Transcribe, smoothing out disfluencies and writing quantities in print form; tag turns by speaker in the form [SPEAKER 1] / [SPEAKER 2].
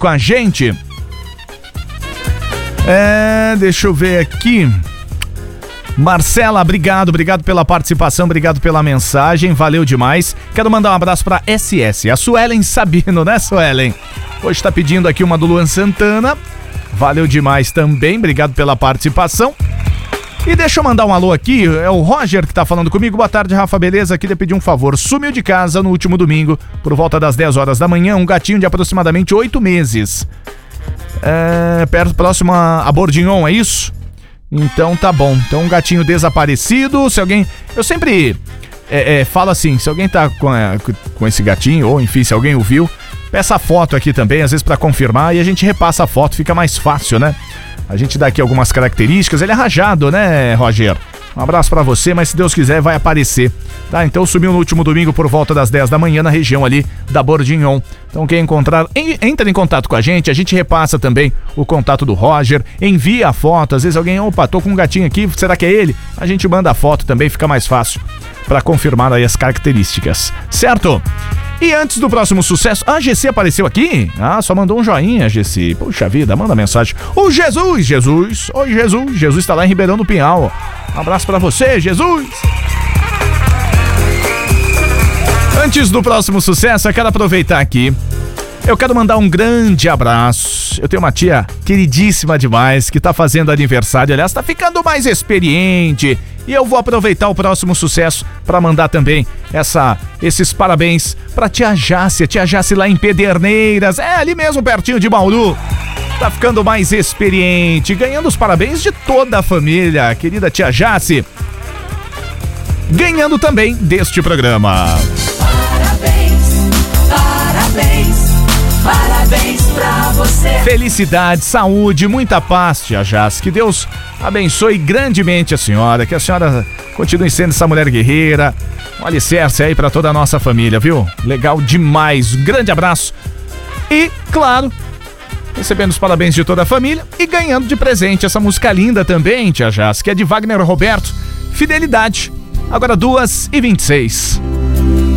[SPEAKER 1] com a gente. Deixa eu ver aqui. Marcela, obrigado pela participação, obrigado pela mensagem, valeu demais. Quero mandar um abraço pra SS, a Suelen Sabino, né, Suelen? Hoje tá pedindo aqui uma do Luan Santana, valeu demais também, obrigado pela participação. E deixa eu mandar um alô aqui, é o Roger que tá falando comigo. Boa tarde, Rafa, beleza? Queria pedir um favor. Sumiu de casa no último domingo, por volta das 10 horas da manhã, um gatinho de aproximadamente 8 meses. Próximo a Bourguignon, é isso? Então tá bom. Então um gatinho desaparecido, se alguém... Eu sempre falo assim, se alguém tá com esse gatinho, ou enfim, se alguém o viu, peça a foto aqui também, às vezes pra confirmar, e a gente repassa a foto, fica mais fácil, né? A gente dá aqui algumas características. Ele é rajado, né, Roger? Um abraço pra você, mas se Deus quiser vai aparecer, tá? Então sumiu no último domingo por volta das 10 da manhã na região ali da Bourguignon. Então quem encontrar, entra em contato com a gente repassa também o contato do Roger, envia a foto, às vezes alguém, opa, tô com um gatinho aqui, será que é ele? A gente manda a foto também, fica mais fácil pra confirmar aí as características, certo? E antes do próximo sucesso, a GC apareceu aqui? Só mandou um joinha, GC. Puxa vida, manda mensagem. O Jesus! Oi, Jesus! Jesus tá lá em Ribeirão do Pinhal. Um abraço pra você, Jesus! Antes do próximo sucesso, eu quero aproveitar aqui. Eu quero mandar um grande abraço. Eu tenho uma tia queridíssima demais que tá fazendo aniversário, aliás, tá ficando mais experiente. E eu vou aproveitar o próximo sucesso para mandar também esses parabéns pra tia Jace lá em Pederneiras, ali mesmo pertinho de Bauru. Tá ficando mais experiente, ganhando os parabéns de toda a família, querida tia Jace. Ganhando também deste programa.
[SPEAKER 2] Parabéns pra você.
[SPEAKER 1] Felicidade, saúde, muita paz, tia Jace. Que Deus abençoe grandemente a senhora. Que a senhora continue sendo essa mulher guerreira. Um alicerce aí pra toda a nossa família, viu? Legal demais. Grande abraço. E, claro, recebendo os parabéns de toda a família e ganhando de presente essa música linda também, tia Jace, que é de Wagner Roberto, Fidelidade. Agora 2h26.